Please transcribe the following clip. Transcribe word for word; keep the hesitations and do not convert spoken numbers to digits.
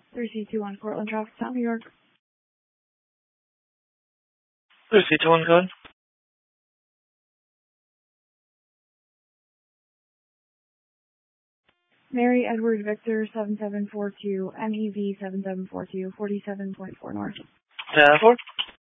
three C two one Cortland Traffic Stop, New York. three C two one, go ahead. Mary Edward Victor seven seven four two, M E V seven seven four two, forty-seven point four North. ten four.